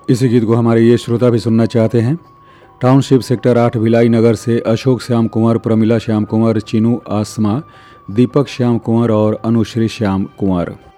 इसी गीत को हमारे ये श्रोता भी सुनना चाहते हैं। टाउनशिप सेक्टर 8 भिलाई नगर से अशोक श्याम कुंवर, प्रमिला श्याम कुंवर, चिनू आसमा, दीपक श्याम कुंवर और अनुश्री श्याम कुंवर।